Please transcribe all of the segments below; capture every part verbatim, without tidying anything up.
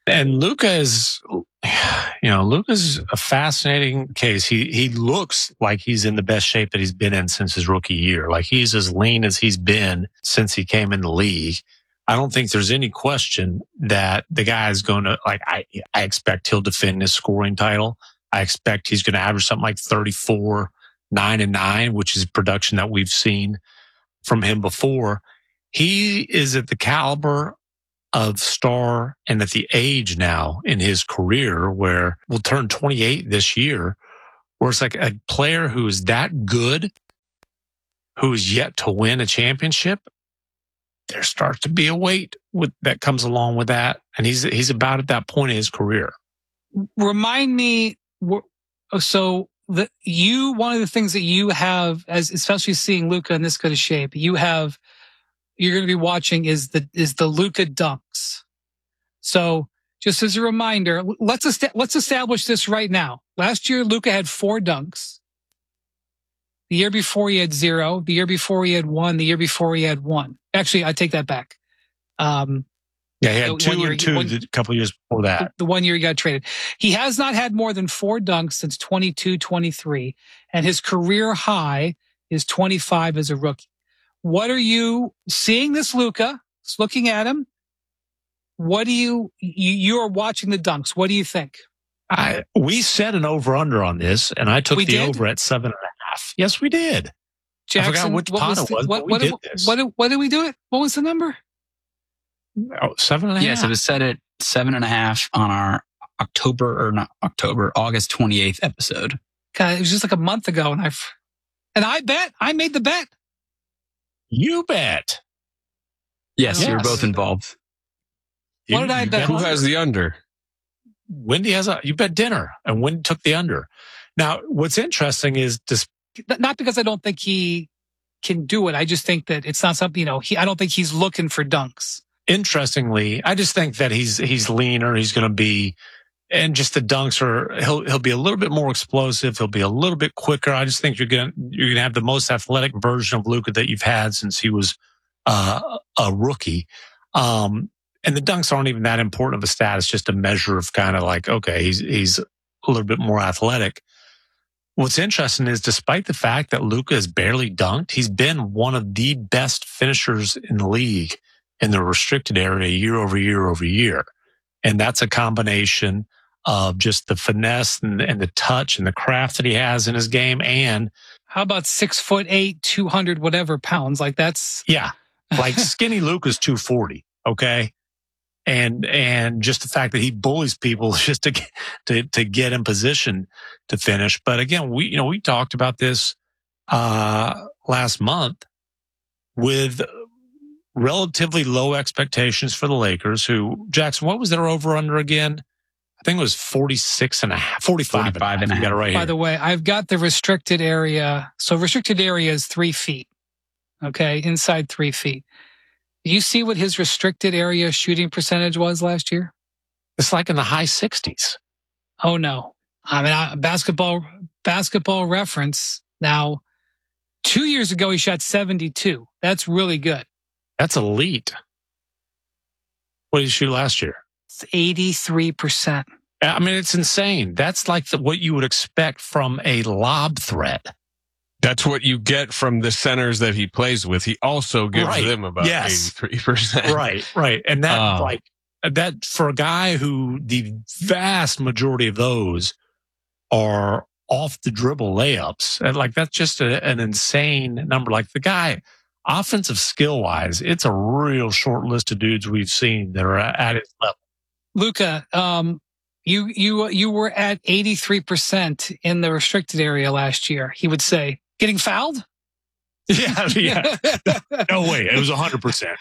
And Luka is, you know, Luka's a fascinating case. He he looks like he's in the best shape that he's been in since his rookie year. Like he's as lean as he's been since he came in the league. I don't think there's any question that the guy is going to, like, I, I expect he'll defend his scoring title. I expect he's going to average something like thirty-four, nine and nine, which is production that we've seen from him before. He is at the caliber of star and at the age now in his career where we'll turn twenty-eight this year, where it's like a player who is that good, who is yet to win a championship. There starts to be a weight with, that comes along with that. And he's, he's about at that point in his career. Remind me, so the, you, one of the things that you have, as especially seeing Luka in this good of shape, you have, you're going to be watching is the, is the Luka dunks. So just as a reminder, let's, est- let's establish this right now. Last year, Luka had four dunks. The year before he had zero. The year before he had one. The year before he had one. Actually, I take that back. Um, yeah, he had two year, and two one, the couple years before that. The, the one year he got traded. He has not had more than four dunks since twenty-two twenty-three, and his career high is twenty-five as a rookie. What are you seeing this Luka? Looking at him. What do you, you, you are watching the dunks. What do you think? I, we set an over under on this, and I took we the did? over at seven and a half. Yes, we did. Jackson, I forgot which pot it was, what, but we what, did what, this. What, what, what did we do it? What was the number? Oh, seven and a half. Yes, it was set at seven and a half on our October or not October, August twenty-eighth episode. God, it was just like a month ago, and I and I bet I made the bet. You bet. Yes, yes. you were both involved. What did I bet? Who has the under? Wendy has a. You bet dinner, and Wendy took the under. Now, what's interesting is just not because I don't think he can do it. I just think that it's not something, you know, he, I don't think he's looking for dunks. Interestingly, I just think that he's he's leaner. He's going to be, and just the dunks are. He'll he'll be a little bit more explosive. He'll be a little bit quicker. I just think you're gonna you're gonna have the most athletic version of Luka that you've had since he was uh, a rookie. Um, and the dunks aren't even that important of a stat. It's just a measure of kind of like, okay, he's he's a little bit more athletic. What's interesting is despite the fact that Luka has barely dunked, he's been one of the best finishers in the league in the restricted area year over year over year. And that's a combination of just the finesse and, and the touch and the craft that he has in his game. And how about six foot eight, two hundred, whatever pounds? Like that's. Yeah. Like skinny Luka's two forty. Okay. And, and just the fact that he bullies people just to, to, to get in position to finish. But again, we, you know, we talked about this, uh, last month with relatively low expectations for the Lakers who, Jackson, what was their over under again? I think it was forty-six and a half, forty-five, forty-five and a half. You got it right By here. the way, I've got the restricted area. So restricted area is three feet. Okay. Inside three feet. Do you see what his restricted area shooting percentage was last year? It's like in the high sixties. Oh no. I mean, I, basketball, basketball reference. Now, two years ago, he shot seventy-two. That's really good. That's elite. What did he shoot last year? It's eighty-three percent. I mean, it's insane. That's like the, what you would expect from a lob threat. That's what you get from the centers that he plays with. He also gives right. them about yes. eighty-three percent. Right, right. And that, oh. like, that for a guy who the vast majority of those are off the dribble layups, and like that's just a, an insane number. Like the guy, offensive skill wise, it's a real short list of dudes we've seen that are at his level. Luka, um, you you you were at eighty-three percent in the restricted area last year. He would say, getting fouled? Yeah, yeah. No way. It was one hundred percent.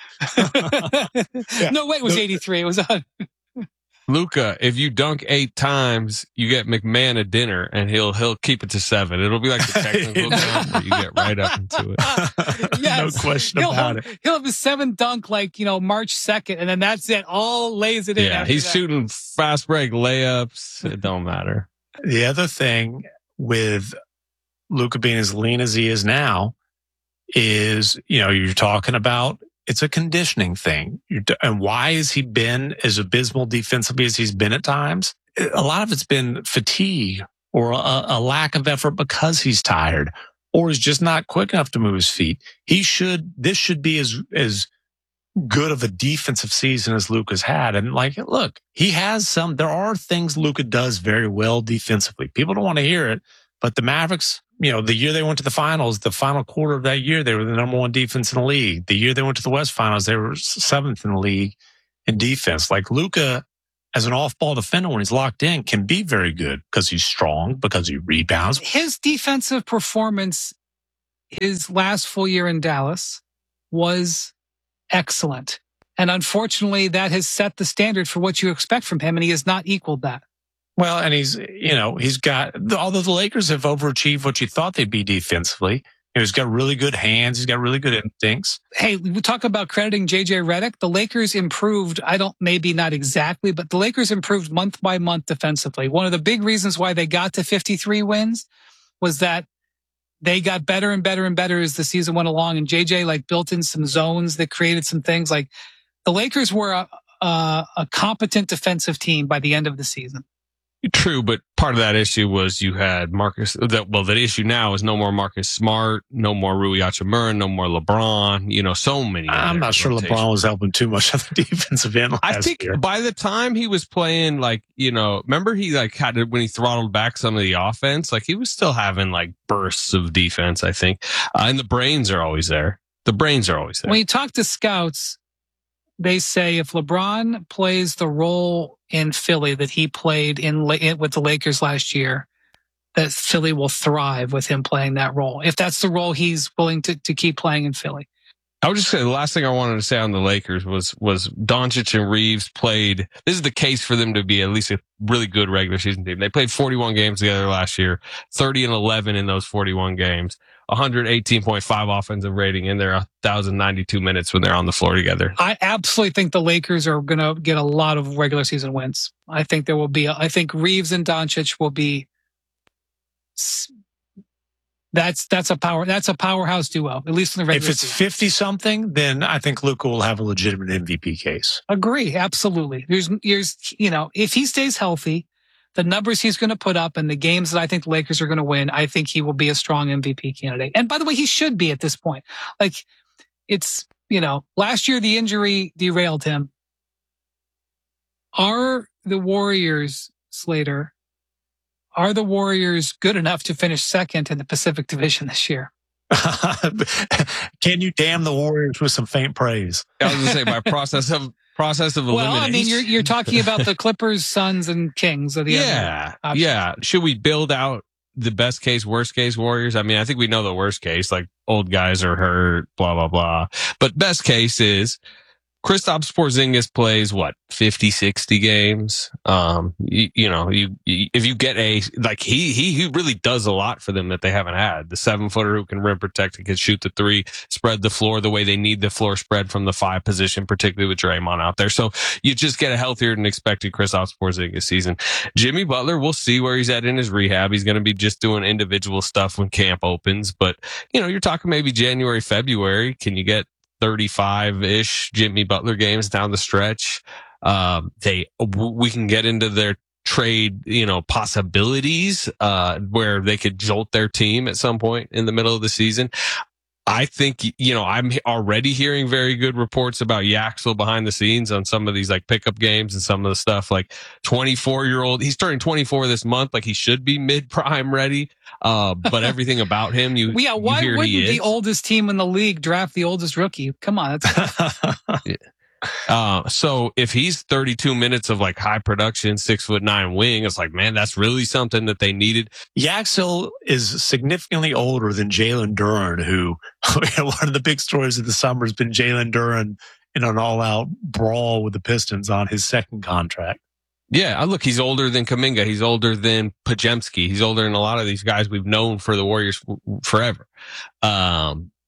Yeah. No way. It was eighty-three. It was one hundred. Luka, if you dunk eight times, you get McMahon a dinner, and he'll he'll keep it to seven. It'll be like the technical count where you get right up into it. Yes. No question he'll about have, it. He'll have a seven dunk like, you know, March second, and then that's it. All lays it in. Yeah, he's that. shooting fast break layups. It don't matter. The other thing with Luka being as lean as he is now is, you know, you're talking about it's a conditioning thing. And why has he been as abysmal defensively as he's been at times? A lot of it's been fatigue or a, a lack of effort because he's tired or is just not quick enough to move his feet. He should, this should be as, as good of a defensive season as Luka's had. And like, look, he has some, there are things Luka does very well defensively. People don't want to hear it, but the Mavericks, you know, the year they went to the finals, the final quarter of that year, they were the number one defense in the league. The year they went to the West Finals, they were seventh in the league in defense. Like Luka, as an off-ball defender, when he's locked in, can be very good because he's strong, because he rebounds. His defensive performance, his last full year in Dallas, was excellent. And unfortunately, that has set the standard for what you expect from him, and he has not equaled that. Well, and he's, you know, he's got, although the Lakers have overachieved what you thought they'd be defensively, he's got really good hands. He's got really good instincts. Hey, we talk about crediting J J Redick. The Lakers improved, I don't, maybe not exactly, but the Lakers improved month by month defensively. One of the big reasons why they got to fifty-three wins was that they got better and better and better as the season went along. And J J like built in some zones that created some things. Like the Lakers were a, a, a competent defensive team by the end of the season. True, but part of that issue was you had Marcus. That well, that issue now is no more Marcus Smart, no more Rui Hachimura, no more LeBron. You know, so many. I'm not sure rotation. LeBron was helping too much on the defensive end. Last I think year. By the time he was playing, like you know, remember he like had to, when he throttled back some of the offense, like he was still having like bursts of defense. I think, uh, and the brains are always there. The brains are always there. When you talk to scouts, they say if LeBron plays the role in Philly that he played in with the Lakers last year, that Philly will thrive with him playing that role. If that's the role he's willing to, to keep playing in Philly. I would just say the last thing I wanted to say on the Lakers was, was Doncic and Reeves played. This is the case for them to be at least a really good regular season team. They played forty-one games together last year, thirty and eleven in those forty-one games, one eighteen point five offensive rating in their one thousand ninety-two minutes when they're on the floor together. I absolutely think the Lakers are going to get a lot of regular season wins. I think there will be, a, I think Reeves and Doncic will be, that's, that's a power, that's a powerhouse duo, at least in the regular season. If it's fifty season. something, then I think Luka will have a legitimate M V P case. Agree. Absolutely. There's, there's, you know, if he stays healthy, the numbers he's going to put up and the games that I think the Lakers are going to win, I think he will be a strong M V P candidate. And by the way, he should be at this point. Like it's, you know, last year the injury derailed him. Are the Warriors, Slater, are the Warriors good enough to finish second in the Pacific Division this year? Can you damn the Warriors with some faint praise? I was going to say by process of process of elimination. Well, I mean, you're you're talking about the Clippers, Suns, and Kings of the yeah, yeah. Should we build out the best case, worst case Warriors? I mean, I think we know the worst case, like old guys are hurt, blah blah blah. But best case is Kristaps Porzingis plays what fifty, sixty games. Um, you, you know, you, you if you get a like he he he really does a lot for them that they haven't had. The seven footer who can rim protect and can shoot the three, spread the floor the way they need the floor spread from the five position, particularly with Draymond out there. So you just get a healthier than expected Kristaps Porzingis season. Jimmy Butler, we'll see where he's at in his rehab. He's going to be just doing individual stuff when camp opens, but you know, you're talking maybe January, February. Can you get thirty-five-ish Jimmy Butler games down the stretch? Um, they, we can get into their trade, you know, possibilities, uh, where they could jolt their team at some point in the middle of the season. I think, you know, I'm already hearing very good reports about Yaxel behind the scenes on some of these like pickup games and some of the stuff like twenty-four year old. He's turning twenty-four this month. Like he should be mid prime ready. Uh, but everything about him, you, yeah, why you hear wouldn't he the is. oldest team in the league draft the oldest rookie? Come on. That's yeah. Uh, so if he's thirty-two minutes of like high production, six foot nine wing, it's like, man, that's really something that they needed. Yaxel is significantly older than Jalen Duren, who one of the big stories of the summer has been Jalen Duren in an all out brawl with the Pistons on his second contract. Yeah, look, he's older than Kuminga. He's older than Pajemski. He's older than a lot of these guys we've known for the Warriors forever. Um,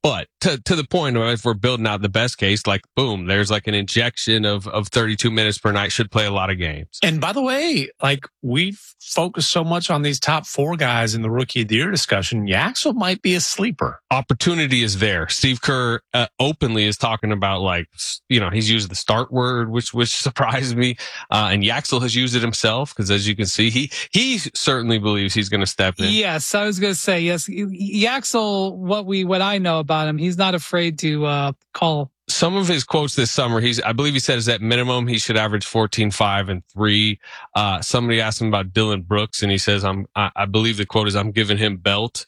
But to, to the point of if we're building out the best case, like boom, there's like an injection of, of thirty-two minutes per night, should play a lot of games. And by the way, like we focus so much on these top four guys in the rookie of the year discussion, Yaxel might be a sleeper. Opportunity is there. Steve Kerr uh, openly is talking about like, you know, he's used the start word, which, which surprised me. Uh, and Yaxel has used it himself because as you can see, he, he certainly believes he's going to step in. Yes. I was going to say, yes. Yaxel, what we, what I know about him, he's not afraid to, uh, call. Some of his quotes this summer, he's, I believe he said is at minimum, he should average fourteen, five and three. Uh, somebody asked him about Dylan Brooks and he says, I'm, I, I believe the quote is, I'm giving him belt.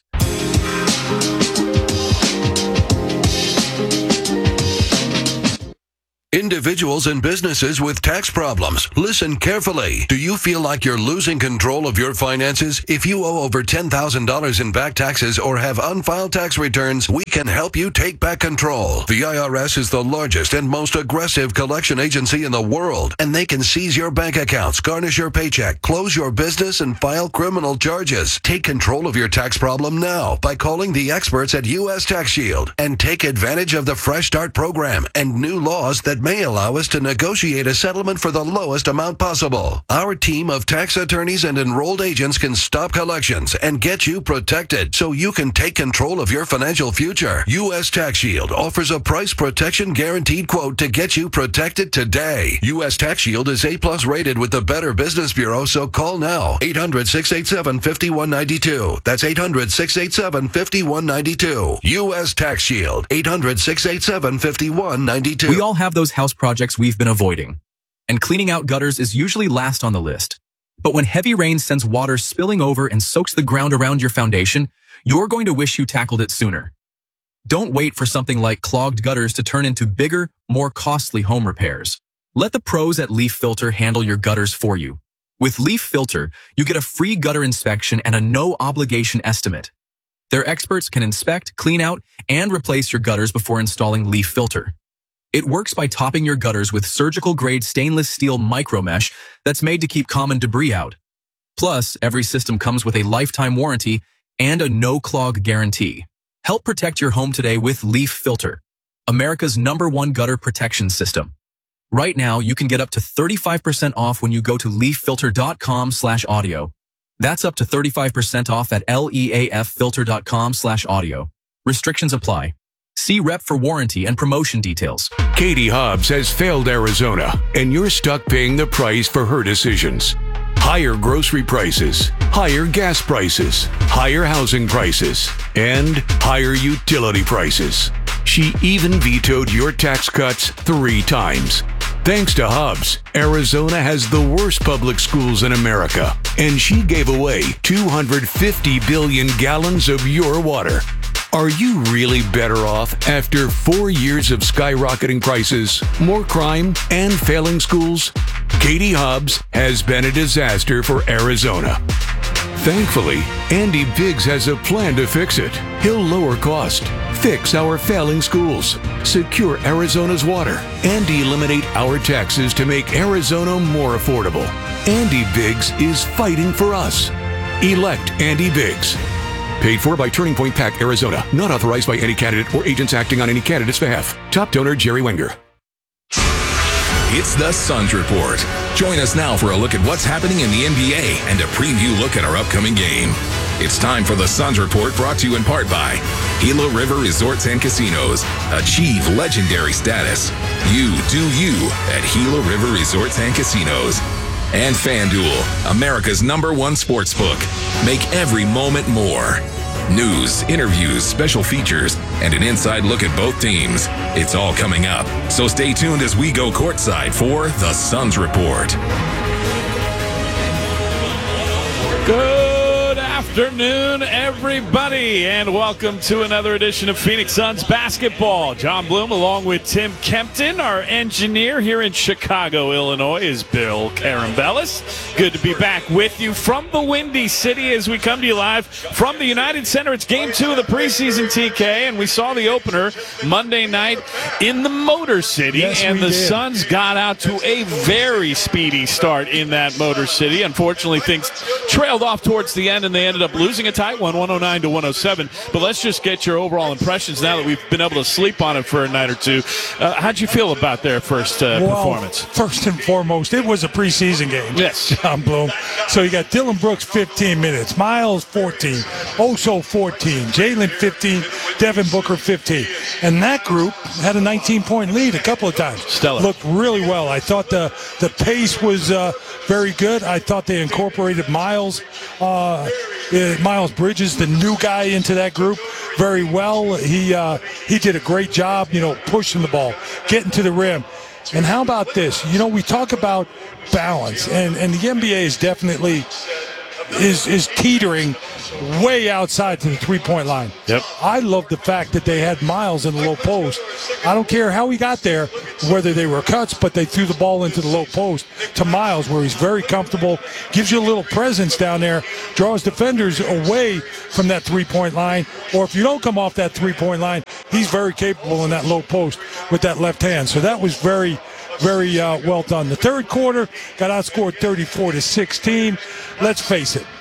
Individuals and businesses with tax problems, listen carefully. Do you feel like you're losing control of your finances? If you owe over ten thousand dollars in back taxes or have unfiled tax returns, we can help you take back control. The I R S is the largest and most aggressive collection agency in the world, and they can seize your bank accounts, garnish your paycheck, close your business, and file criminal charges. Take control of your tax problem now by calling the experts at U S Tax Shield and take advantage of the Fresh Start program and new laws that may allow us to negotiate a settlement for the lowest amount possible. Our team of tax attorneys and enrolled agents can stop collections and get you protected so you can take control of your financial future. U S Tax Shield offers a price protection guaranteed quote to get you protected today. U S Tax Shield is A plus rated with the Better Business Bureau, so call now. eight hundred, six eight seven, five one nine two. That's eight hundred, six eight seven, five one nine two. U S Tax Shield. eight hundred, six eight seven, five one nine two. We all have those house projects we've been avoiding, and cleaning out gutters is usually last on the list. But when heavy rain sends water spilling over and soaks the ground around your foundation, you're going to wish you tackled it sooner. Don't wait for something like clogged gutters to turn into bigger, more costly home repairs. Let the pros at Leaf Filter handle your gutters for you. With Leaf Filter, you get a free gutter inspection and a no-obligation estimate. Their experts can inspect, clean out, and replace your gutters before installing Leaf Filter. It works by topping your gutters with surgical-grade stainless steel micromesh that's made to keep common debris out. Plus, every system comes with a lifetime warranty and a no-clog guarantee. Help protect your home today with Leaf Filter, America's number one gutter protection system. Right now, you can get up to thirty-five percent off when you go to leaffilter.com slash audio. That's up to thirty-five percent off at leaffilter.com slash audio. Restrictions apply. See rep for warranty and promotion details. Katie Hobbs has failed Arizona, and you're stuck paying the price for her decisions. Higher grocery prices, higher gas prices, higher housing prices, and higher utility prices. She even vetoed your tax cuts three times. Thanks to Hobbs, Arizona has the worst public schools in America, and she gave away two hundred fifty billion gallons of your water. Are you really better off after four years of skyrocketing prices, more crime, and failing schools? Katie Hobbs has been a disaster for Arizona. Thankfully, Andy Biggs has a plan to fix it. He'll lower cost, fix our failing schools, secure Arizona's water, and eliminate our taxes to make Arizona more affordable. Andy Biggs is fighting for us. Elect Andy Biggs. Paid for by Turning Point PAC, Arizona. Not authorized by any candidate or agents acting on any candidate's behalf. Top donor, Jerry Wenger. It's the Suns Report. Join us now for a look at what's happening in the N B A and a preview look at our upcoming game. It's time for the Suns Report, brought to you in part by Gila River Resorts and Casinos. Achieve legendary status. You do you at Gila River Resorts and Casinos. And FanDuel, America's number one sportsbook. Make every moment more. News, interviews, special features, and an inside look at both teams. It's all coming up. So stay tuned as we go courtside for the Suns Report. Good afternoon, everybody, and welcome to another edition of Phoenix Suns basketball. John Bloom, along with Tim Kempton. Our engineer here in Chicago, Illinois, is Bill Karambellis. Good to be back with you from the Windy City as we come to you live from the United Center. It's game two of the preseason T K, and we saw the opener Monday night in the Motor City, yes, and the did. Suns got out to a very speedy start in that Motor City. Unfortunately, things trailed off towards the end, and they ended up losing a tight one, one oh nine to one oh seven. But let's just get your overall impressions now that we've been able to sleep on it for a night or two. Uh, how'd you feel about their first uh, well, performance? First and foremost, it was a preseason game. Yes. John Bloom. So you got Dylan Brooks, fifteen minutes. Miles, fourteen. Oso, fourteen. Jalen, fifteen. Devin Booker, fifteen. And that group had a nineteen-point lead a couple of times. Stellar. Looked really well. I thought the, the pace was uh, very good. I thought they incorporated Miles, uh, uh, Miles Bridges, the new guy, into that group very well. He uh, he did a great job, you know, pushing the ball, getting to the rim. And how about this? You know, we talk about balance, and, and the N B A is definitely is is teetering way outside to the three-point line. Yep. I love the fact that they had Miles in the low post. I don't care how he got there, whether they were cuts, but they threw the ball into the low post to Miles, where he's very comfortable, gives you a little presence down there, draws defenders away from that three-point line. Or if you don't come off that three-point line, he's very capable in that low post with that left hand. So that was very, very uh, well done. The third quarter got outscored thirty-four to sixteen. Let's face it.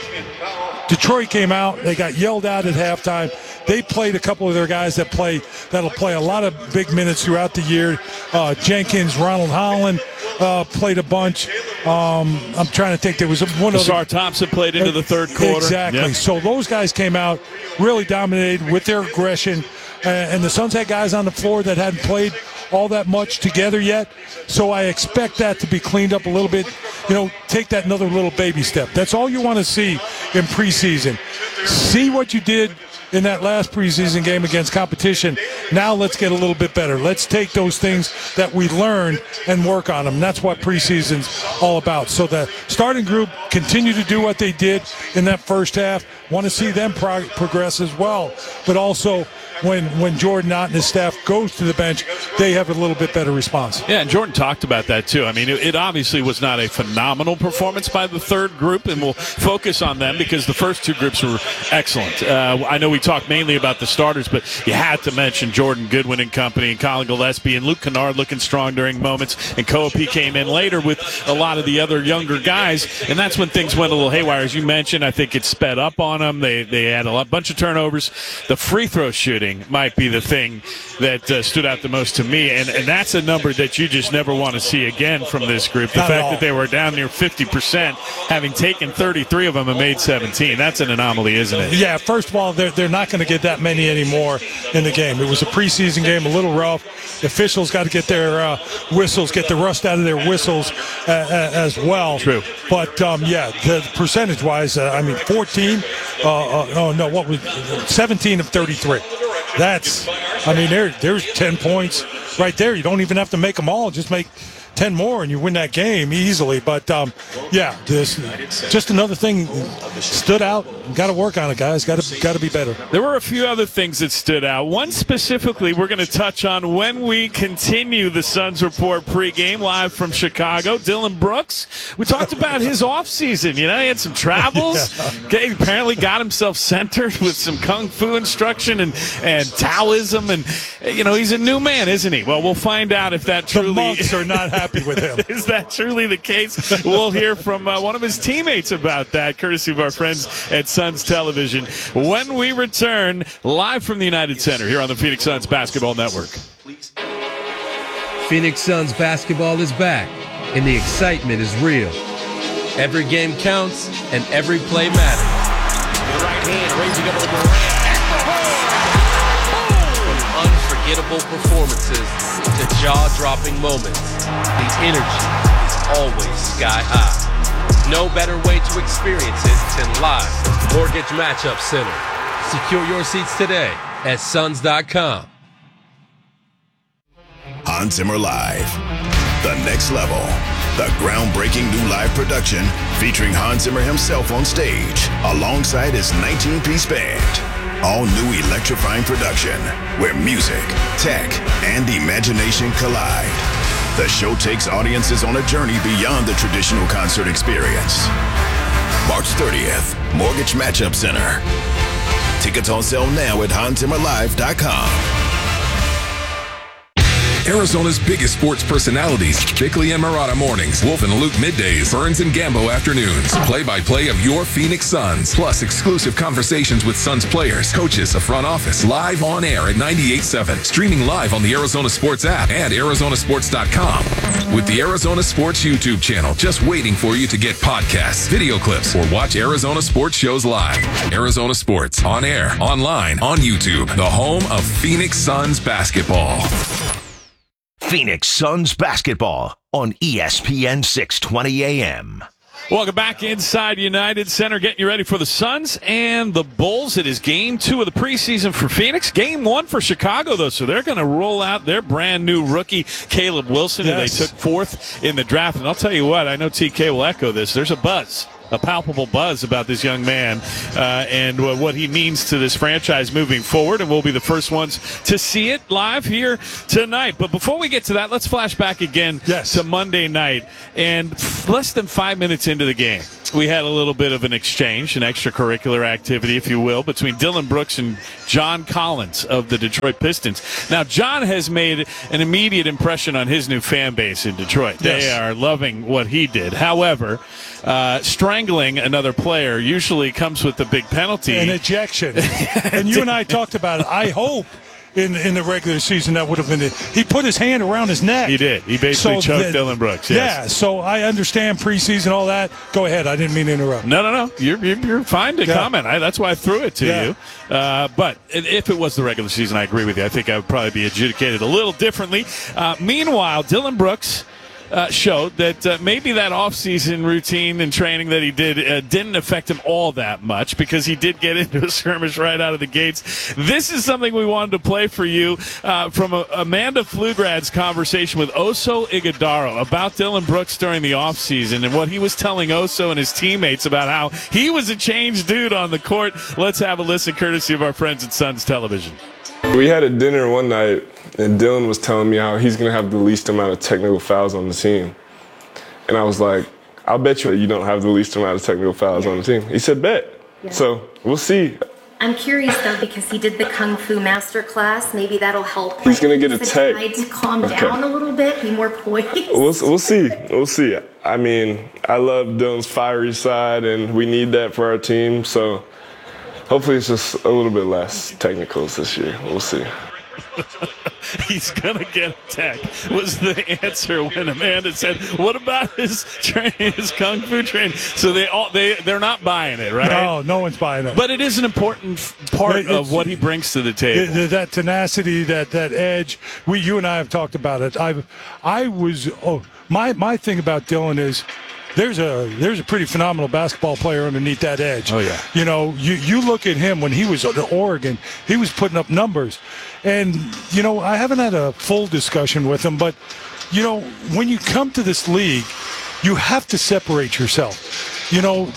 Detroit came out. They got yelled at at halftime. They played a couple of their guys that play that'll play a lot of big minutes throughout the year. Uh, Jenkins, Ronald Holland uh, played a bunch. Um, I'm trying to think. There was one other. Asar Thompson played into the third quarter. Exactly. Yep. So those guys came out, really dominated with their aggression. Uh, and the Suns had guys on the floor that hadn't played all that much together yet. So I expect that to be cleaned up a little bit. You know, take that another little baby step. That's all you want to see in preseason. See what you did in that last preseason game against competition. Now let's get a little bit better. Let's take those things that we learned and work on them. That's what preseason's all about. So the starting group continue to do what they did in that first half. Want to see them prog- progress as well. But also, when when Jordan Ott and his staff goes to the bench, they have a little bit better response. Yeah, and Jordan talked about that too. I mean, it, it obviously was not a phenomenal performance by the third group, and we'll focus on them because the first two groups were excellent. Uh, I know we talked mainly about the starters, but you had to mention Jordan Goodwin and company, and Colin Gillespie, and Luke Kennard looking strong during moments, and Kopi came in later with a lot of the other younger guys, and that's when things went a little haywire. As you mentioned, I think it sped up on them. They, they had a lot, bunch of turnovers. The free throw shooting might be the thing that uh, stood out the most to me, and, and that's a number that you just never want to see again from this group. The Not fact that they were down near fifty percent, having taken thirty-three of them and made seventeen, that's an anomaly, isn't it? Yeah, first of all, they're, they're not going to get that many anymore in the game. It was a preseason game, a little rough. The officials got to get their uh, whistles, get the rust out of their whistles uh, uh, as well. True. But, um, yeah, the percentage-wise, uh, I mean, fourteen, uh, uh, oh, no, what was seventeen of thirty-three. That's, I mean, there, there's ten points right there. You don't even have to make them all. Just make ten more and you win that game easily. But, um, yeah, this just another thing stood out. Got to work on it, guys. Got to got to be better. There were a few other things that stood out. One specifically we're going to touch on when we continue the Suns Report pregame live from Chicago. Dylan Brooks. We talked about his offseason. You know, he had some travels. Yeah. Okay, apparently got himself centered with some kung fu instruction and, and Taoism. And, you know, he's a new man, isn't he? Well, we'll find out if that truly The monks are not happy with him. Is that truly the case? We'll hear from uh, one of his teammates about that, courtesy of our friends at Suns Television, when we return live from the United Center here on the Phoenix Suns Basketball Network. Phoenix Suns basketball is back, and the excitement is real. Every game counts, and every play matters. The right hand raising up over From unforgettable performances to jaw-dropping moments, the energy is always sky high. No better way to experience it than live from Mortgage Matchup Center. Secure your seats today at suns dot com. Hans Zimmer Live, the next level. The groundbreaking new live production featuring Hans Zimmer himself on stage alongside his nineteen-piece band. All new electrifying production where music, tech, and imagination collide. The show takes audiences on a journey beyond the traditional concert experience. March thirtieth, Mortgage Matchup Center. Tickets on sale now at hans zimmer live dot com. Arizona's biggest sports personalities, Bickley and Murata mornings, Wolf and Luke middays, Burns and Gambo afternoons. Play-by-play of your Phoenix Suns, plus exclusive conversations with Suns players, coaches, a front office, live on air at ninety-eight point seven, streaming live on the Arizona Sports app and Arizona Sports dot com. With the Arizona Sports YouTube channel just waiting for you to get podcasts, video clips, or watch Arizona Sports shows live. Arizona Sports, on air, online, on YouTube, the home of Phoenix Suns basketball. Phoenix Suns basketball on E S P N six twenty A M. Welcome back inside United Center, getting you ready for the Suns and the Bulls. It is game two of the preseason for Phoenix. Game one for Chicago, though, so they're going to roll out their brand-new rookie, Caleb Wilson, Yes. who they took fourth in the draft. And I'll tell you what, I know T K will echo this. There's a buzz. A palpable buzz about this young man uh, and uh, what he means to this franchise moving forward, and we'll be the first ones to see it live here tonight. But before we get to that, let's flash back again yes. to Monday night. And less than five minutes into the game, we had a little bit of an exchange, an extracurricular activity, if you will, between Dillon Brooks and John Collins of the Detroit Pistons. Now, John has made an immediate impression on his new fan base in Detroit. They Yes. are loving what he did. However, uh, strangling another player usually comes with a big penalty. An ejection. And you and I talked about it. I hope in in the regular season that would have been it. He put his hand around his neck. He did. He basically So choked the- Dillon Brooks. Yes. Yeah, so I understand preseason, all that. Go ahead. I didn't mean to interrupt. No, no, no. You're you're, you're fine to Yeah. comment. I, that's why I threw it to Yeah. you. Uh, but if it was the regular season, I agree with you. I think I would probably be adjudicated a little differently. Uh, meanwhile, Dillon Brooks uh, showed that uh, maybe that offseason routine and training that he did uh, didn't affect him all that much, because he did get into a skirmish right out of the gates. This is something we wanted to play for you uh, from a, Amanda Flugrad's conversation with Oso Ighodaro about Dillon Brooks during the offseason and what he was telling Oso and his teammates about how he was a changed dude on the court. Let's have a listen courtesy of our friends at Suns Television. We had a dinner one night, and Dillon was telling me how he's going to have the least amount of technical fouls on the team. And I was like, I'll bet you you don't have the least amount of technical fouls on the team. He said, bet. Yeah. So we'll see. I'm curious, though, because he did the Kung Fu Master class. Maybe that'll help. He's gonna get a the tech. guy to calm Okay. down a little bit, be more poised. We'll, we'll see. We'll see. I mean, I love Dillon's fiery side, and we need that for our team. So hopefully it's just a little bit less technicals this year. We'll see. He's gonna get a tech was the answer when Amanda said, "What about his training, his kung fu training?" So they all they they're not buying it, right? No, no one's buying it. But it is an important f- part It- it's- of what he brings to the table. Th- that tenacity, that that edge. We, you and I have talked about it. I, I was. Oh, my my thing about Dillon is, there's a there's a pretty phenomenal basketball player underneath that edge. Oh yeah. You know, you you look at him when he was at Oregon, he was putting up numbers, and you know I haven't had a full discussion with him, but you know when you come to this league, you have to separate yourself. You know,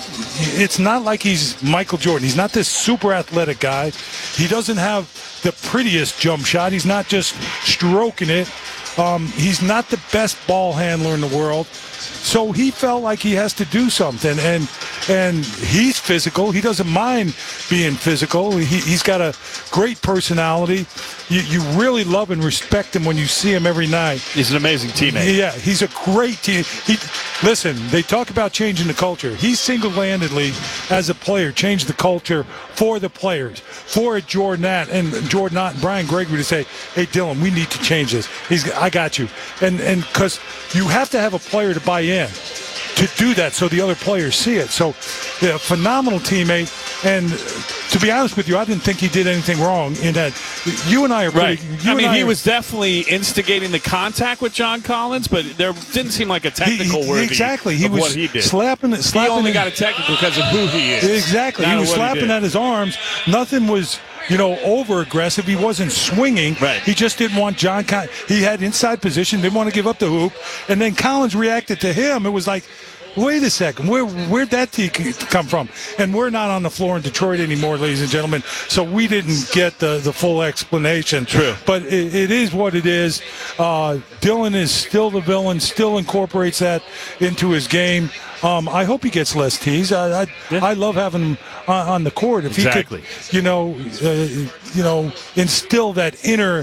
it's not like he's Michael Jordan. He's not this super athletic guy. He doesn't have the prettiest jump shot. He's not just stroking it. Um, he's not the best ball handler in the world. So he felt like he has to do something, and and he's physical. He doesn't mind being physical. He, he's got a great personality. You, you really love and respect him when you see him every night. He's an amazing teammate. Yeah, he's a great team. He, listen, they talk about changing the culture. He single-handedly, as a player, changed the culture for the players, for Jordanette and Jordanette and Brian Gregory to say, "Hey, Dillon, we need to change this." He's, I got you, and and because you have to have a player to buy in to do that, so the other players see it. So, yeah, phenomenal teammate. And to be honest with you, I didn't think he did anything wrong in that. You and I are Right. pretty, you I and mean, he are- was definitely instigating the contact with John Collins, but there didn't seem like a technical He- worthy exactly. He of was what he did. slapping, slapping. he only him- got a technical because of who he is. Exactly. not He was what slapping did. at his arms. Nothing was, you know, over aggressive. He wasn't swinging. Right. He just didn't want John. Con- he had inside position. Didn't want to give up the hoop. And then Collins reacted to him. It was like, wait a second, where where'd that tee come from? And we're not on the floor in Detroit anymore, ladies and gentlemen, so we didn't get the, the full explanation. True. But it, it is what it is. Uh, Dillon is still the villain, still incorporates that into his game. Um, I hope he gets less tees. I I, Yeah. I love having him on, on the court. If Exactly. he could, you know, uh, you know, instill that inner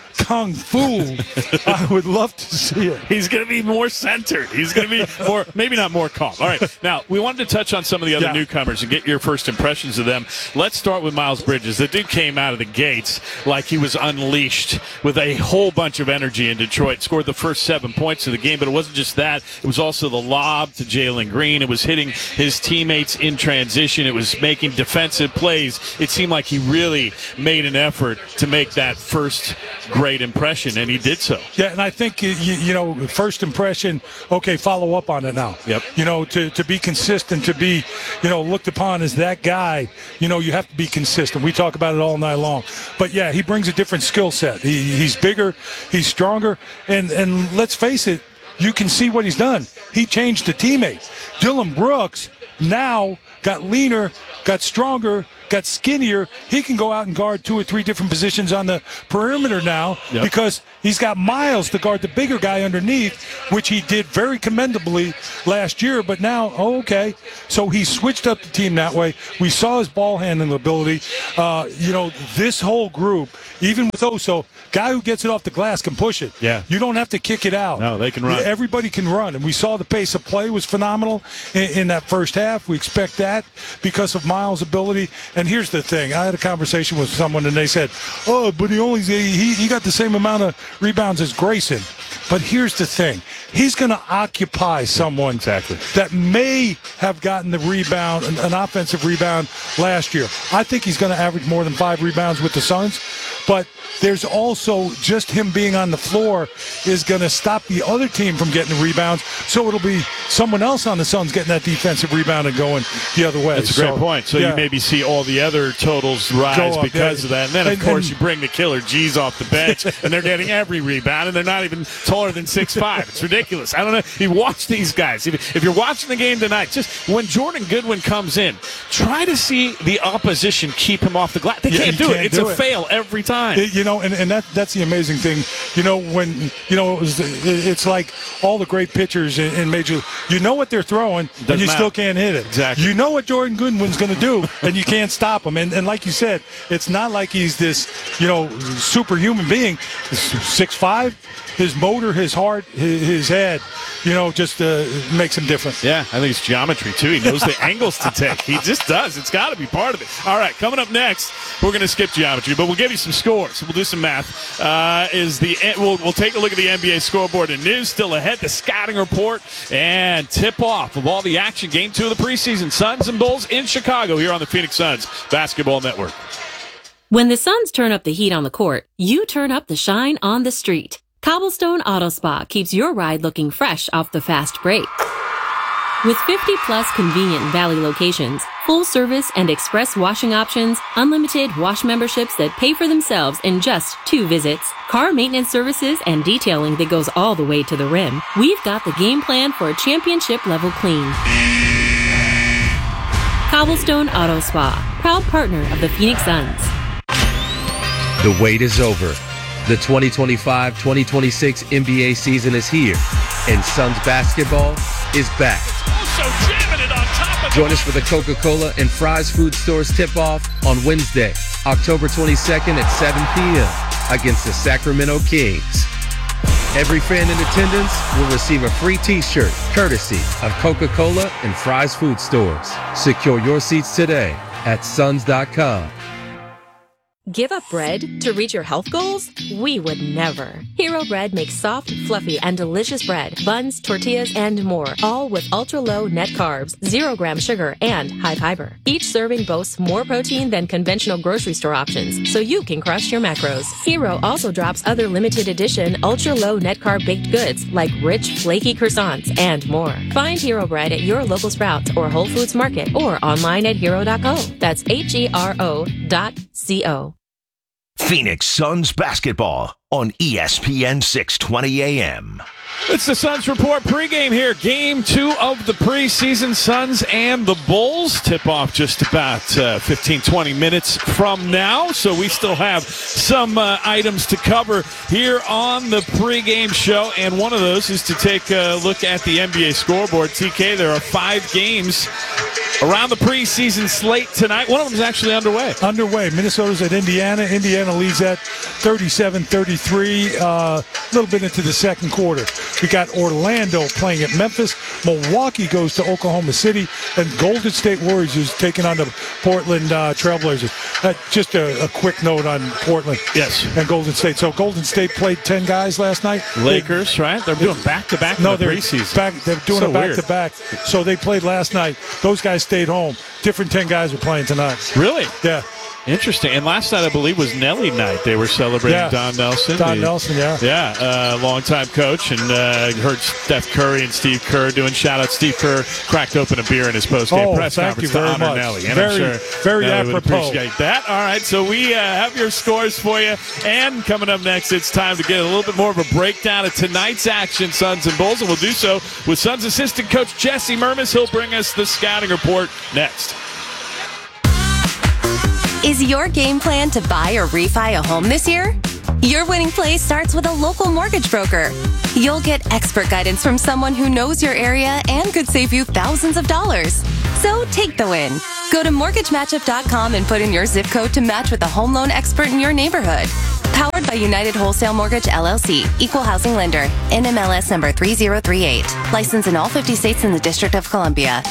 kung fu, I would love to see it. He's going to be more centered. He's going to be more, maybe not more calm. All right. Now, we wanted to touch on some of the other Yeah. newcomers and get your first impressions of them. Let's start with Miles Bridges. The dude came out of the gates like he was unleashed with a whole bunch of energy in Detroit. Scored the first seven points of the game, but it wasn't just that. It was also the lob to Jalen Green. It was hitting his teammates in transition. It was making defensive plays. It seemed like he really made an effort to make that first great impression, and he did so. Yeah, and I think, you, you know, first impression, okay, follow up on it now. Yep. You know, to, to be consistent, to be, you know, looked upon as that guy, you know, you have to be consistent. We talk about it all night long. But, yeah, he brings a different skill set. He, he's bigger, he's stronger, and, and let's face it, you can see what he's done. He changed the teammates. Dylan Brooks now got leaner, got stronger, got skinnier. He can go out and guard two or three different positions on the perimeter now Yep. because he's got Miles to guard the bigger guy underneath, which he did very commendably last year. But now, oh, okay. So he switched up the team that way. We saw his ball handling ability. Uh, you know, this whole group, even with Oso, guy who gets it off the glass can push it. Yeah. You don't have to kick it out. No, they can run. Everybody can run. And we saw the pace of play was phenomenal in, in that first half. We expect that because of Miles' ability. And here's the thing. I had a conversation with someone, and they said, oh, but he only he, he got the same amount of rebounds as Grayson. But here's the thing. He's going to occupy someone exactly that may have gotten the rebound, an, an offensive rebound last year. I think he's going to average more than five rebounds with the Suns. But there's also just him being on the floor is going to stop the other team from getting the rebounds. So it'll be someone else on the Suns getting that defensive rebound and going the other way. That's a great so, point. So yeah. you maybe see all the other totals rise Go up, because yeah. of that. And then, of And- course, and- you bring the killer G's off the bench, and they're getting every rebound, and they're not even taller than six five. It's ridiculous. I don't know. You watch these guys. If, if you're watching the game tonight, just when Jordan Goodwin comes in, try to see the opposition keep him off the glass. They Yeah, can't you do can't it. It's do a it. fail every time. It- you know, and, and that that's the amazing thing. You know, when, you know, it was, it's like all the great pitchers in, in Major, you know what they're throwing, Doesn't and you matter. still can't hit it. Exactly. You know what Jordan Goodwin's going to do, and you can't stop him. And, and like you said, it's not like he's this, you know, superhuman being. six five, his motor, his heart, his, his head, you know, just uh, makes him different. Yeah, I think it's geometry, too. He knows the angles to take. He just does. It's got to be part of it. All right, coming up next, we're going to skip geometry, but we'll give you some scores. We'll do some math. Uh, is the we'll, we'll take a look at the N B A scoreboard and news. Still ahead, the scouting report and tip-off of all the action. Game two of the preseason, Suns and Bulls in Chicago here on the Phoenix Suns Basketball Network. When the Suns turn up the heat on the court, you turn up the shine on the street. Cobblestone Auto Spa keeps your ride looking fresh off the fast break. With fifty plus convenient Valley locations, full service and express washing options, unlimited wash memberships that pay for themselves in just two visits, car maintenance services, and detailing that goes all the way to the rim, we've got the game plan for a championship level clean. Cobblestone Auto Spa, proud partner of the Phoenix Suns. The wait is over. The twenty twenty-five twenty twenty-six N B A season is here, and Suns basketball is back. Also jamming it on top of Join us for the Coca-Cola and Fry's Food Stores tip-off on Wednesday, October twenty-second at seven p.m. against the Sacramento Kings. Every fan in attendance will receive a free t-shirt courtesy of Coca-Cola and Fry's Food Stores. Secure your seats today at suns dot com. Give up bread to reach your health goals? We would never. Hero Bread makes soft, fluffy, and delicious bread, buns, tortillas, and more, all with ultra-low net carbs, zero gram sugar, and high fiber. Each serving boasts more protein than conventional grocery store options, so you can crush your macros. Hero also drops other limited edition, ultra-low net carb baked goods like rich, flaky croissants and more. Find Hero Bread at your local Sprouts or Whole Foods Market or online at hero dot co. That's H E R O dot C O. Phoenix Suns basketball on E S P N six twenty A M. It's the Suns Report pregame here. Game two of the preseason. Suns and the Bulls tip off just about uh, fifteen, twenty minutes from now. So we still have some uh, items to cover here on the pregame show. And one of those is to take a look at the N B A scoreboard. T K, there are five games around the preseason slate tonight. One of them is actually underway. Underway. Minnesota's at Indiana. Indiana leads that thirty-seven thirty-three. A uh, little bit into the second quarter. We got Orlando playing at Memphis. Milwaukee goes to Oklahoma City. And Golden State Warriors is taking on the Portland uh, Trailblazers. Uh, just a, a quick note on Portland. Yes. And Golden State. So Golden State played ten guys last night. Lakers, they, right? They're doing back-to-back in no, the they're preseason. Back, they're doing so a back-to-back. So they played last night. Those guys stayed home. Different ten guys are playing tonight. Really? Yeah. Interesting. And last night, I believe, was Nelly night. They were celebrating yeah. Don Nelson. Don the, Nelson, yeah. Yeah, uh, longtime coach. And uh, heard Steph Curry and Steve Kerr doing shout-out. Steve Kerr cracked open a beer in his post-game oh, press thank conference you very to honor much. Nelly. And very, I'm sure very Nelly would apropos. appreciate that. All right, so we uh, have your scores for you. And coming up next, it's time to get a little bit more of a breakdown of tonight's action, Suns and Bulls. And we'll do so with Suns assistant coach Jesse Mermis. He'll bring us the scouting report next. Is your game plan to buy or refi a home this year? Your winning play starts with a local mortgage broker. You'll get expert guidance from someone who knows your area and could save you thousands of dollars. So take the win. Go to mortgage matchup dot com and put in your zip code to match with a home loan expert in your neighborhood. Powered by United Wholesale Mortgage, L L C, Equal Housing Lender, N M L S number three zero three eight. Licensed in all fifty states and the District of Columbia.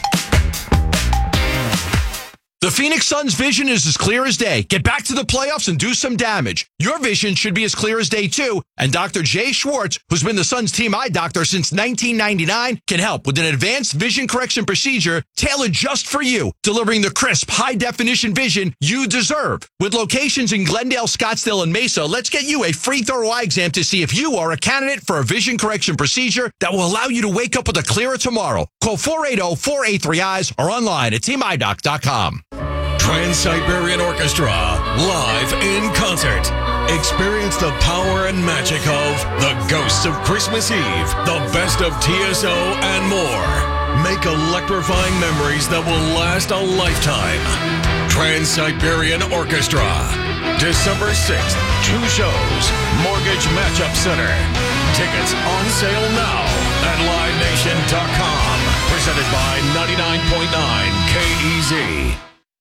The Phoenix Suns' vision is as clear as day. Get back to the playoffs and do some damage. Your vision should be as clear as day, too. And Doctor Jay Schwartz, who's been the Suns' team eye doctor since nineteen ninety-nine, can help with an advanced vision correction procedure tailored just for you, delivering the crisp, high-definition vision you deserve. With locations in Glendale, Scottsdale, and Mesa, let's get you a free thorough eye exam to see if you are a candidate for a vision correction procedure that will allow you to wake up with a clearer tomorrow. Call four eight zero, four eight three, eyes or online at team eye doc dot com. Trans-Siberian Orchestra, live in concert. Experience the power and magic of The Ghosts of Christmas Eve, the best of T S O, and more. Make electrifying memories that will last a lifetime. Trans-Siberian Orchestra, December sixth, two shows, Mortgage Matchup Center. Tickets on sale now at live nation dot com. Presented by ninety-nine point nine K E Z.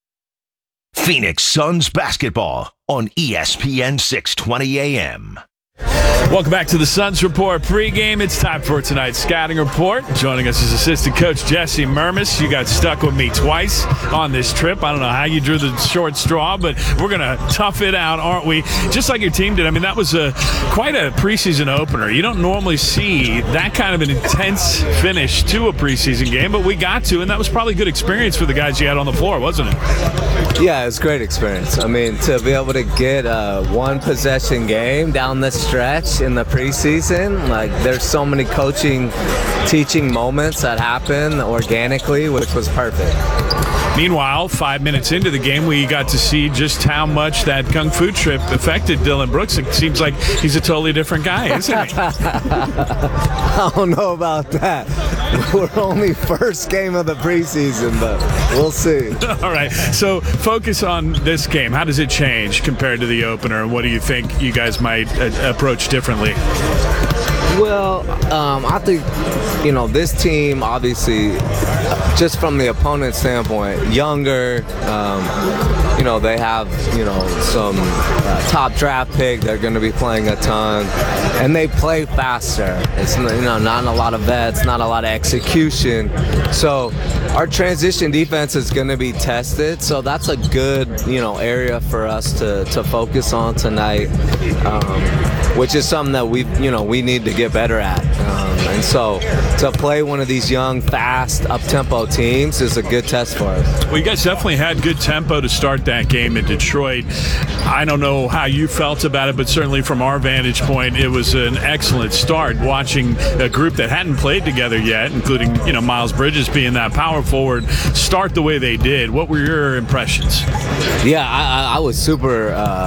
Phoenix Suns basketball on E S P N six twenty A M. Welcome back to the Suns Report pregame. It's time for tonight's scouting report. Joining us is assistant coach Jesse Mermis. You got stuck with me twice on this trip. I don't know how you drew the short straw, but we're going to tough it out, aren't we? Just like your team did. I mean, that was a quite a preseason opener. You don't normally see that kind of an intense finish to a preseason game, but we got to, and that was probably a good experience for the guys you had on the floor, wasn't it? Yeah, it was a great experience. I mean, to be able to get a one-possession game down the stretch in the preseason, like there's so many coaching, teaching moments that happen organically, which was perfect. Meanwhile, five minutes into the game, we got to see just how much that Kung Fu trip affected Dillon Brooks. It seems like he's a totally different guy, isn't he? I don't know about that. We're only first game of the preseason, but we'll see. All right, so focus on this game. How does it change compared to the opener? What do you think you guys might uh, approach differently? Well, um, I think, you know, this team, obviously, just from the opponent standpoint, younger, um, you know, they have, you know, some uh, top draft pick. They're going to be playing a ton, and they play faster. It's, you know, not a lot of vets, not a lot of execution. So our transition defense is going to be tested. So that's a good, you know, area for us to, to focus on tonight, um, which is something that we, you know, we need to get better at. Um, and so to play one of these young, fast, up-tempo teams is a good test for us. Well, you guys definitely had good tempo to start that game in Detroit. I don't know how you felt about it, but certainly from our vantage point, it was an excellent start watching a group that hadn't played together yet, including, you know, Miles Bridges being that power forward, start the way they did. What were your impressions? Yeah, I, I was super uh,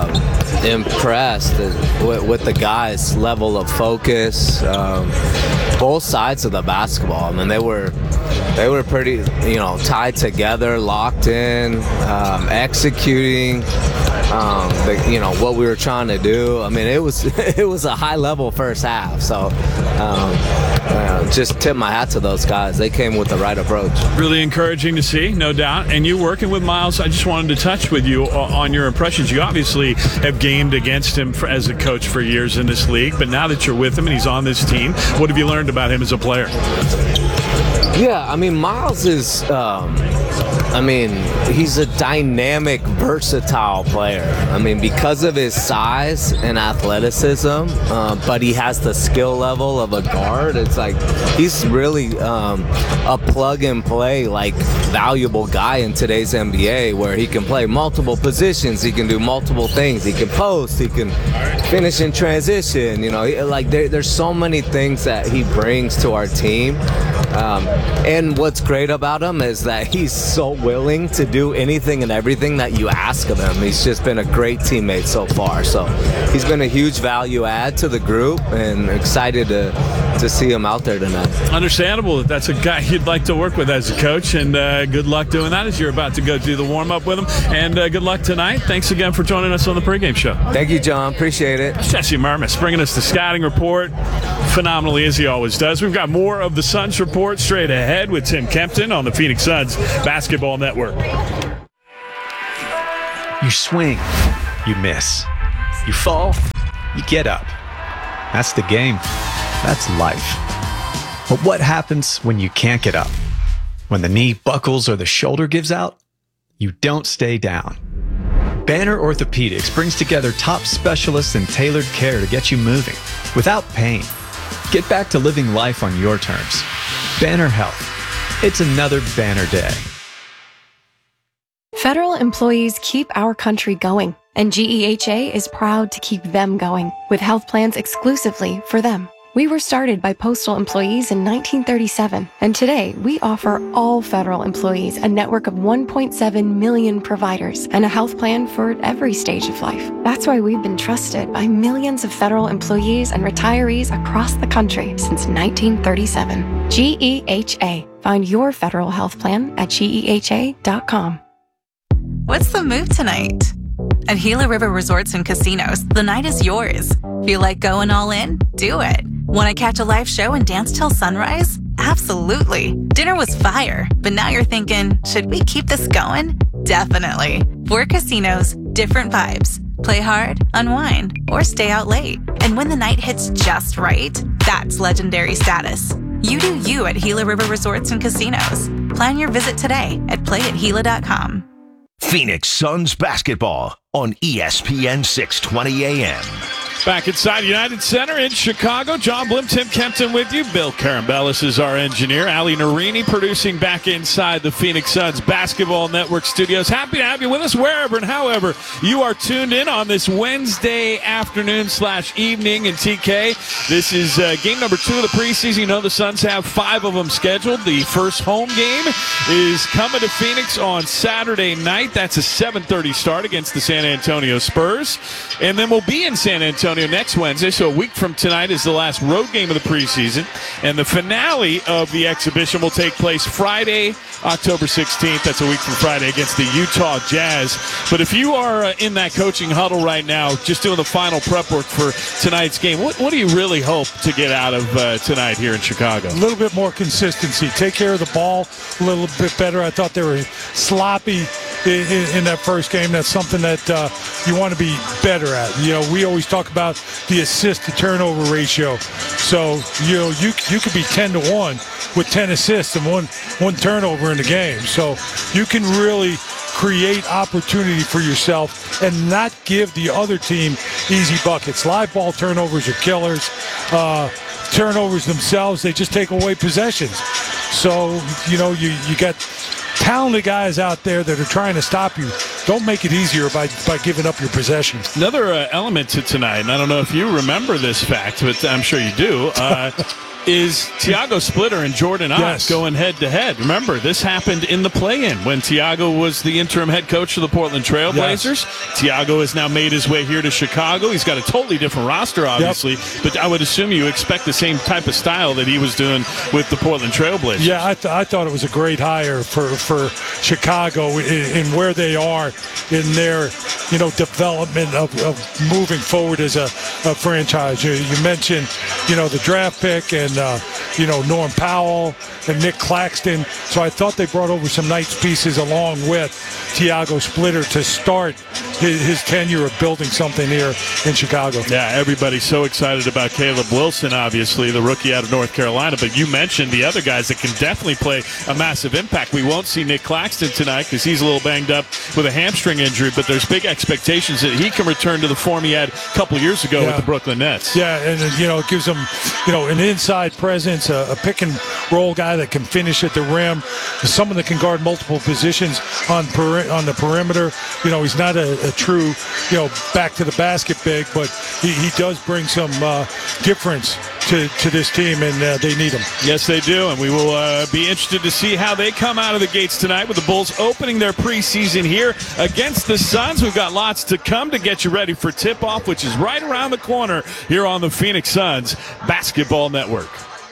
impressed with, with the guys' level of focus. Um, both sides of the basketball. I mean, they were they were pretty, you know, tied together, locked in, um, executing. Um, the, you know what we were trying to do. I mean, it was it was a high level first half. So, um, uh, just tip my hat to those guys. They came with the right approach. Really encouraging to see, no doubt. And you working with Miles, I just wanted to touch with you on your impressions. You obviously have gamed against him for, as a coach for years in this league, but now that you're with him and he's on this team, what have you learned about him as a player? Yeah, I mean, Miles is, um, I mean, he's a dynamic, versatile player. I mean, because of his size and athleticism, uh, but he has the skill level of a guard. It's like he's really um, a plug-and-play, like, valuable guy in today's N B A where he can play multiple positions, he can do multiple things, he can post, he can finish in transition. You know, like, there, there's so many things that he brings to our team. Um, and what's great about him is that he's so willing to do anything and everything that you ask of him. He's just been a great teammate so far. So he's been a huge value add to the group, and excited to to see him out there tonight. Understandable that that's a guy you'd like to work with as a coach, and uh, good luck doing that as you're about to go do the warm-up with him. And uh, good luck tonight. Thanks again for joining us on the pregame show. Thank you, John. Appreciate it. Jesse Mermis bringing us the scouting report phenomenally, as he always does. We've got more of the Suns report straight ahead with Tim Kempton on the Phoenix Suns Basketball Network. You swing, you miss. You fall, you get up. That's the game. That's life. But what happens when you can't get up? When the knee buckles or the shoulder gives out? You don't stay down. Banner Orthopedics brings together top specialists in tailored care to get you moving without pain. Get back to living life on your terms. Banner Health. It's another banner day. Federal employees keep our country going, and G E H A is proud to keep them going with health plans exclusively for them. We were started by postal employees in nineteen thirty-seven, and today we offer all federal employees a network of one point seven million providers and a health plan for every stage of life. That's why we've been trusted by millions of federal employees and retirees across the country since nineteen thirty-seven. G E H A. Find your federal health plan at G E H A dot com. What's the move tonight? At Gila River Resorts and Casinos, the night is yours. Feel like going all in? Do it. Want to catch a live show and dance till sunrise? Absolutely. Dinner was fire, but now you're thinking, should we keep this going? Definitely. Four casinos, different vibes. Play hard, unwind, or stay out late. And when the night hits just right, that's legendary status. You do you at Gila River Resorts and Casinos. Plan your visit today at play at gila dot com. Phoenix Suns basketball on E S P N six twenty A M. Back inside United Center in Chicago, John Bloom, Tim Kempton with you. Bill Karambellis is our engineer. Ali Narini producing back inside the Phoenix Suns Basketball Network studios. Happy to have you with us wherever and however you are tuned in on this Wednesday afternoon slash evening in T K. This is uh, game number two of the preseason. You know the Suns have five of them scheduled. The first home game is coming to Phoenix on Saturday night. That's a seven thirty start against the San Antonio Spurs. And then we'll be in San Antonio next Wednesday, so a week from tonight is the last road game of the preseason, and the finale of the exhibition will take place Friday, October sixteenth. That's a week from Friday against the Utah Jazz. But if you are uh, in that coaching huddle right now, just doing the final prep work for tonight's game, what, what do you really hope to get out of uh, tonight here in Chicago? A little bit more consistency. Take care of the ball a little bit better. I thought they were sloppy in, in, in that first game. That's something that uh, you want to be better at. You know, we always talk about the assist to turnover ratio. So, you know, you you could be ten to one with ten assists and one one turnover in the game. So you can really create opportunity for yourself and not give the other team easy buckets. Live ball turnovers are killers. Uh, turnovers themselves, they just take away possessions. So, you know, you, you got talented guys out there that are trying to stop you. Don't make it easier by, by giving up your possessions. Another uh, element to tonight, and I don't know if you remember this fact, but I'm sure you do. Uh, is Tiago Splitter and Jordan Ott Yes. going head-to-head. Remember, this happened in the play-in when Tiago was the interim head coach of the Portland Trailblazers. Yes. Tiago has now made his way here to Chicago. He's got a totally different roster, obviously, yep. but I would assume you expect the same type of style that he was doing with the Portland Trailblazers. Yeah, I, th- I thought it was a great hire for, for Chicago in, in where they are in their, you know, development of, of moving forward as a, a franchise. You, you mentioned, you know, the draft pick and, uh, you know, Norm Powell and Nick Claxton. So I thought they brought over some nice pieces along with Tiago Splitter to start his, his tenure of building something here in Chicago. Yeah, everybody's so excited about Caleb Wilson, obviously, the rookie out of North Carolina. But you mentioned the other guys that can definitely play a massive impact. We won't see Nick Claxton tonight because he's a little banged up with a hamstring injury, but there's big expectations that he can return to the form he had a couple of years ago yeah. with the Brooklyn Nets. Yeah, and, you know, it gives him, you know, an inside presence, a, a pick and roll guy that can finish at the rim, someone that can guard multiple positions on peri- on the perimeter. You know, he's not a, a true, you know, back to the basket big, but he, he does bring some uh, difference to, to this team, and uh, they need him. Yes, they do, and we will uh, be interested to see how they come out of the gates tonight with the Bulls opening their preseason here against the Suns. We've got lots to come to get you ready for tip-off, which is right around the corner here on the Phoenix Suns Basketball Network.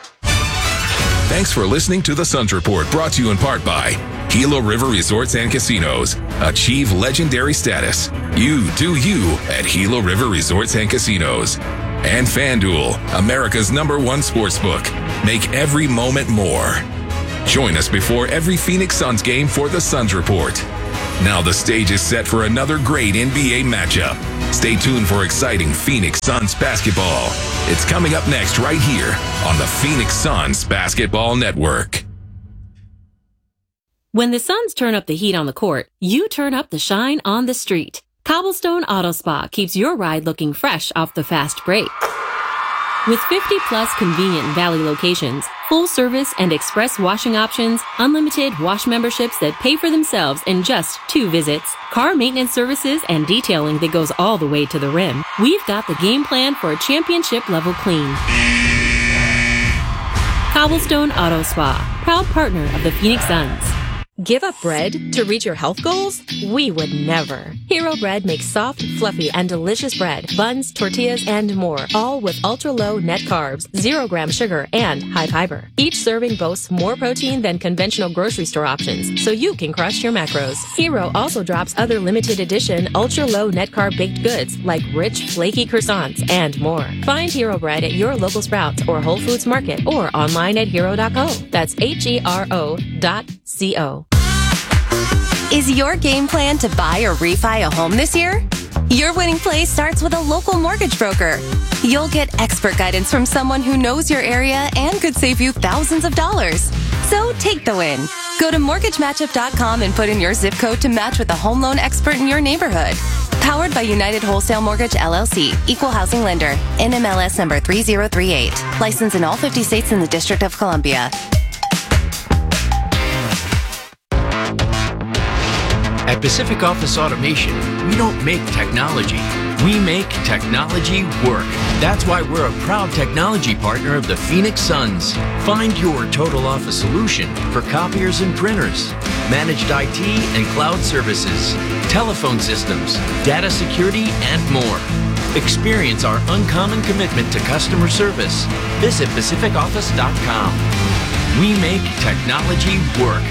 Thanks for listening to the Suns Report, brought to you in part by Gila River Resorts and Casinos. Achieve legendary status. You do you at Gila River Resorts and Casinos. And FanDuel, America's number one sportsbook. Make every moment more. Join us before every Phoenix Suns game for the Suns Report. Now the stage is set for another great N B A matchup. Stay tuned for exciting Phoenix Suns basketball. It's coming up next right here on the Phoenix Suns Basketball Network. When the Suns turn up the heat on the court, you turn up the shine on the street. Cobblestone Auto Spa keeps your ride looking fresh off the fast break. With fifty plus convenient Valley locations, full service and express washing options, unlimited wash memberships that pay for themselves in just two visits, car maintenance services, and detailing that goes all the way to the rim, we've got the game plan for a championship level clean. Cobblestone Auto Spa, proud partner of the Phoenix Suns. Give up bread to reach your health goals? We would never. Hero Bread makes soft, fluffy, and delicious bread, buns, tortillas, and more, all with ultra-low net carbs, zero gram sugar, and high fiber. Each serving boasts more protein than conventional grocery store options, so you can crush your macros. Hero also drops other limited edition, ultra-low net carb baked goods like rich, flaky croissants and more. Find Hero Bread at your local Sprouts or Whole Foods Market or online at hero dot co. That's H E R O dot C O. Is your game plan to buy or refi a home this year? Your winning play starts with a local mortgage broker. You'll get expert guidance from someone who knows your area and could save you thousands of dollars. So take the win. Go to mortgage matchup dot com and put in your zip code to match with a home loan expert in your neighborhood. Powered by United Wholesale Mortgage, L L C, Equal Housing Lender, N M L S number three zero three eight. Licensed in all fifty states and the District of Columbia. At Pacific Office Automation, we don't make technology. We make technology work. That's why we're a proud technology partner of the Phoenix Suns. Find your total office solution for copiers and printers, managed I T and cloud services, telephone systems, data security, and more. Experience our uncommon commitment to customer service. Visit pacific office dot com. We make technology work.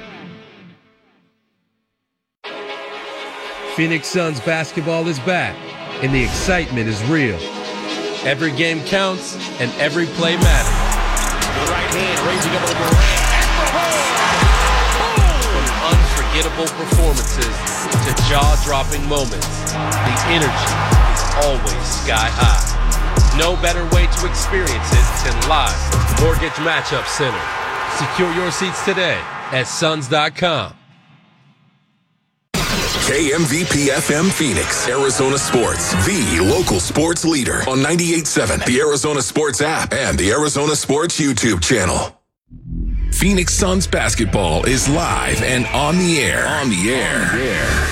Phoenix Suns basketball is back, and the excitement is real. Every game counts, and every play matters. The right hand raising up over From unforgettable performances to jaw-dropping moments, the energy is always sky high. No better way to experience it than live from Mortgage Matchup Center. Secure your seats today at suns dot com. K M V P F M Phoenix, Arizona Sports, the local sports leader on ninety-eight point seven, the Arizona Sports app, and the Arizona Sports YouTube channel. Phoenix Suns basketball is live and on the air. On the air. On the air.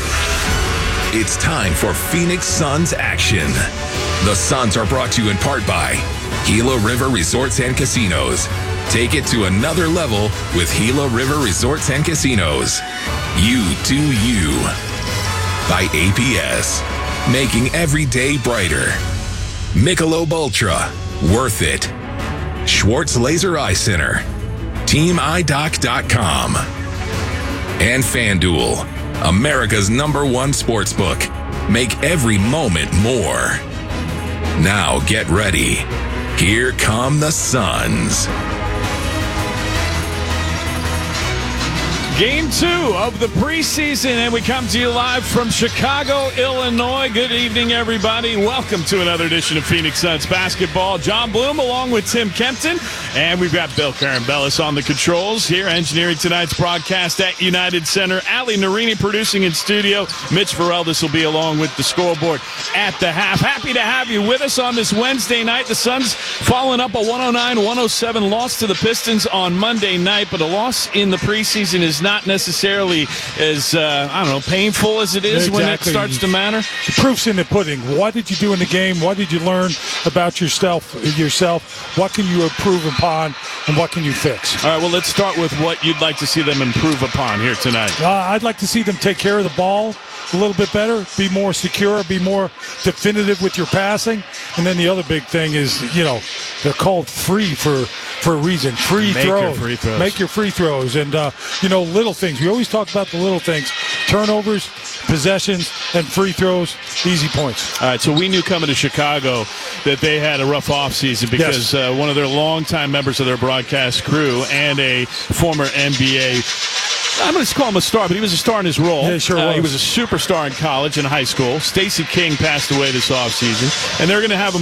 It's time for Phoenix Suns action. The Suns are brought to you in part by Gila River Resorts and Casinos. Take it to another level with Gila River Resorts and Casinos. You do you. By A P S. Making every day brighter. Michelob Ultra. Worth it. Schwartz Laser Eye Center. Team I Doc dot com. And FanDuel, America's number one sportsbook. Make every moment more. Now get ready. Here come the Suns. Game two of the preseason, and we come to you live from Chicago, Illinois. Good evening, everybody. Welcome to another edition of Phoenix Suns basketball. John Bloom along with Tim Kempton, and we've got Bill Carambellis on the controls here, engineering tonight's broadcast at United Center. Ali Narini producing in studio. Mitch Vareldis will be along with the scoreboard at the half. Happy to have you with us on this Wednesday night. The Suns following up a one oh nine one oh seven loss to the Pistons on Monday night, but a loss in the preseason is not Not necessarily as, uh, I don't know, painful as it is exactly. when it starts to matter. The proof's in the pudding. What did you do in the game? What did you learn about yourself? Yourself? What can you improve upon, and what can you fix? All right, well, let's start with what you'd like to see them improve upon here tonight. Uh, I'd like to see them take care of the ball a little bit better, be more secure, be more definitive with your passing. And then the other big thing is, you know, they're called free for for a reason. Free Make throws. your free throws. Make your free throws. And, uh, you know, little things. We always talk about the little things. Turnovers, possessions, and free throws, easy points. All right, so we knew coming to Chicago that they had a rough offseason because Yes. uh, one of their longtime members of their broadcast crew and a former N B A, I'm going to call him a star, but he was a star in his role. Yeah, he sure uh, was. He was a superstar in college and high school. Stacey King passed away this offseason, and they're going to have a